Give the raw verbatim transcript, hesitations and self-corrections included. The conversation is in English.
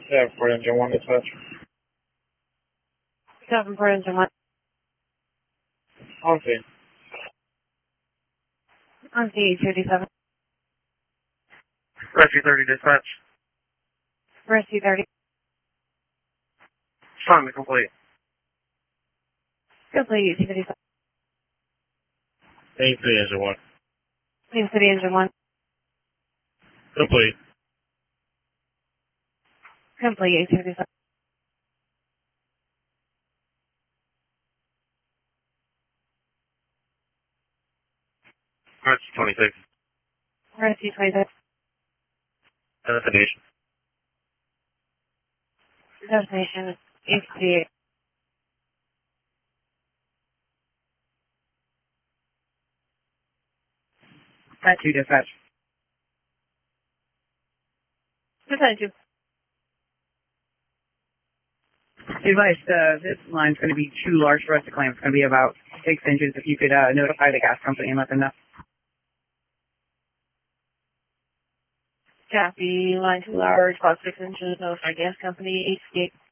seven for engine one dispatch. seven for engine one. On scene. On scene, two seven. Rescue thirty dispatch. Rescue thirty. Assignment complete. Complete, two seven. Main City engine one. Main City engine one. Complete. Complete, two seven. Rescue twenty-six. Rescue twenty-six. Destination. Destination, H C eight. That two dispatch. Dispatch two. Advice, uh, this line's going to be too large for us to claim. It's going to be about six inches. If you could uh, notify the gas company and let them know. Copy, line too large, about six inches, notify gas company, H C eight.